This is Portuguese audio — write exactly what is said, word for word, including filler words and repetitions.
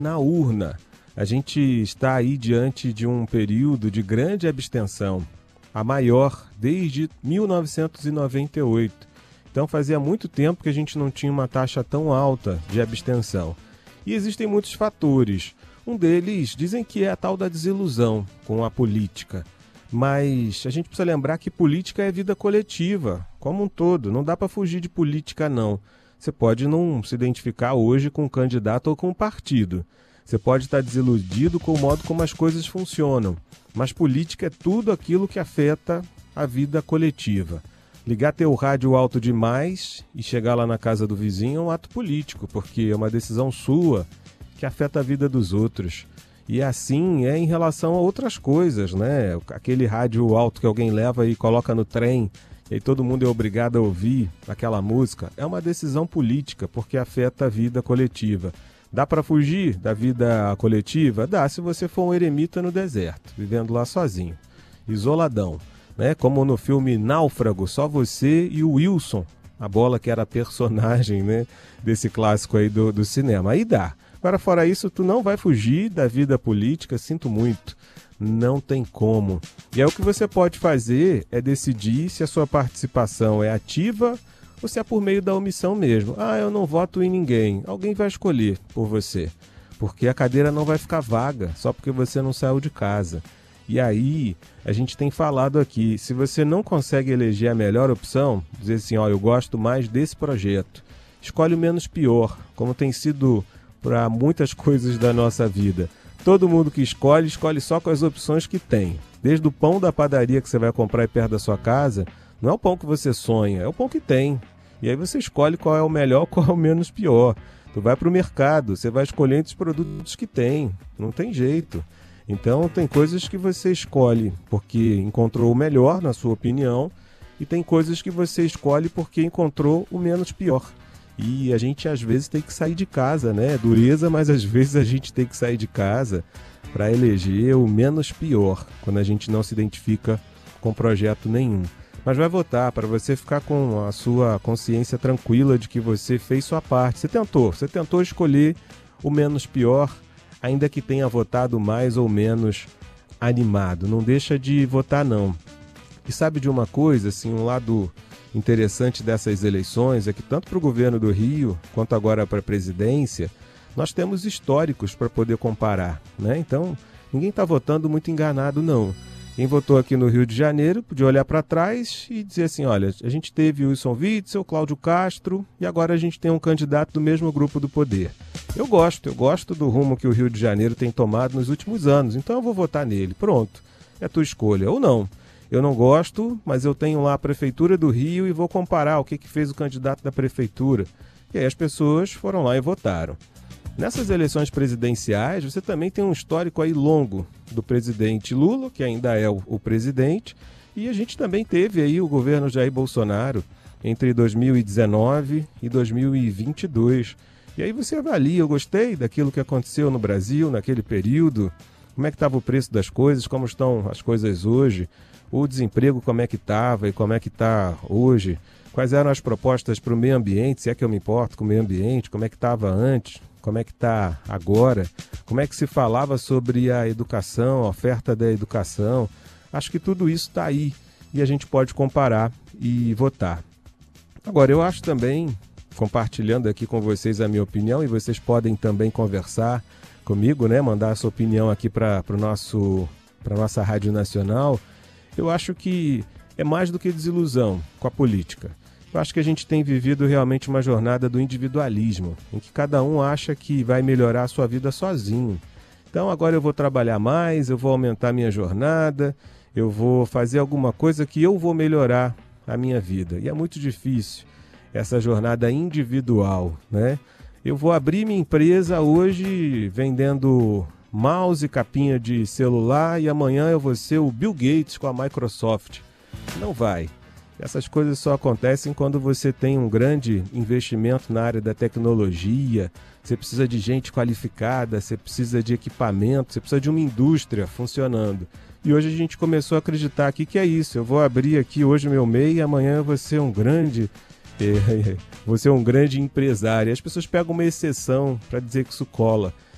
na urna. A gente está aí diante de um período de grande abstenção, a maior desde mil novecentos e noventa e oito. Então fazia muito tempo que a gente não tinha uma taxa tão alta de abstenção. E existem muitos fatores. Um deles dizem que é a tal da desilusão com a política. Mas a gente precisa lembrar que política é vida coletiva, como um todo. Não dá para fugir de política, não. Você pode não se identificar hoje com um candidato ou com um partido. Você pode estar desiludido com o modo como as coisas funcionam. Mas política é tudo aquilo que afeta a vida coletiva. Ligar teu rádio alto demais e chegar lá na casa do vizinho é um ato político, porque é uma decisão sua que afeta a vida dos outros. E assim é em relação a outras coisas, né? Aquele rádio alto que alguém leva e coloca no trem, e aí todo mundo é obrigado a ouvir aquela música, é uma decisão política, porque afeta a vida coletiva. Dá para fugir da vida coletiva? Dá, se você for um eremita no deserto, vivendo lá sozinho, isoladão. Né? Como no filme Náufrago, só você e o Wilson, a bola que era a personagem, né, desse clássico aí do, do cinema. Aí dá. Agora, fora isso, tu não vai fugir da vida política, sinto muito. Não tem como. E aí o que você pode fazer é decidir se a sua participação é ativa ou se é por meio da omissão mesmo. Ah, eu não voto em ninguém. Alguém vai escolher por você. Porque a cadeira não vai ficar vaga só porque você não saiu de casa. E aí, a gente tem falado aqui, se você não consegue eleger a melhor opção, dizer assim, ó, eu gosto mais desse projeto, escolhe o menos pior, como tem sido para muitas coisas da nossa vida. Todo mundo que escolhe, escolhe só com as opções que tem. Desde o pão da padaria que você vai comprar aí perto da sua casa, não é o pão que você sonha, é o pão que tem. E aí você escolhe qual é o melhor, qual é o menos pior. Tu vai para o mercado, você vai escolher entre os produtos que tem, não tem jeito. Então tem coisas que você escolhe porque encontrou o melhor, na sua opinião, e tem coisas que você escolhe porque encontrou o menos pior. E a gente às vezes tem que sair de casa, né? É dureza, mas às vezes a gente tem que sair de casa para eleger o menos pior, quando a gente não se identifica com projeto nenhum. Mas vai votar para você ficar com a sua consciência tranquila de que você fez sua parte. Você tentou, você tentou escolher o menos pior, ainda que tenha votado mais ou menos animado. Não deixa de votar, não. E sabe de uma coisa, assim, um lado interessante dessas eleições é que tanto para o governo do Rio, quanto agora para a presidência, nós temos históricos para poder comparar, né? Então, ninguém está votando muito enganado, não. Quem votou aqui no Rio de Janeiro podia olhar para trás e dizer assim, olha, a gente teve o Wilson Witzel, Cláudio Castro e agora a gente tem um candidato do mesmo grupo do poder. Eu gosto, eu gosto do rumo que o Rio de Janeiro tem tomado nos últimos anos, então eu vou votar nele. Pronto, é a tua escolha. Ou não, eu não gosto, mas eu tenho lá a Prefeitura do Rio e vou comparar o que, que fez o candidato da Prefeitura. E aí as pessoas foram lá e votaram. Nessas eleições presidenciais, você também tem um histórico aí longo do presidente Lula, que ainda é o, o presidente, e a gente também teve aí o governo Jair Bolsonaro entre dois mil e dezenove e dois mil e vinte e dois. E aí você avalia, eu gostei daquilo que aconteceu no Brasil naquele período, como é que estava o preço das coisas, como estão as coisas hoje, o desemprego como é que estava e como é que está hoje, quais eram as propostas para o meio ambiente, se é que eu me importo com o meio ambiente, como é que estava antes, como é que está agora, como é que se falava sobre a educação, a oferta da educação. Acho que tudo isso está aí e a gente pode comparar e votar. Agora, eu acho também, compartilhando aqui com vocês a minha opinião, e vocês podem também conversar comigo, né? Mandar a sua opinião aqui para o nosso, para a nossa Rádio Nacional. Eu acho que é mais do que desilusão com a política. Eu acho que a gente tem vivido realmente uma jornada do individualismo, em que cada um acha que vai melhorar a sua vida sozinho. Então agora eu vou trabalhar mais, eu vou aumentar minha jornada, eu vou fazer alguma coisa que eu vou melhorar a minha vida. E é muito difícil essa jornada individual, né? Eu vou abrir minha empresa hoje vendendo mouse e capinha de celular e amanhã eu vou ser o Bill Gates com a Microsoft. Não vai. Essas coisas só acontecem quando você tem um grande investimento na área da tecnologia, você precisa de gente qualificada, você precisa de equipamento, você precisa de uma indústria funcionando. E hoje a gente começou a acreditar aqui que é isso. Eu vou abrir aqui hoje meu M E I e amanhã eu vou ser um grande, eh, vou ser um grande empresário. E as pessoas pegam uma exceção para dizer que isso cola.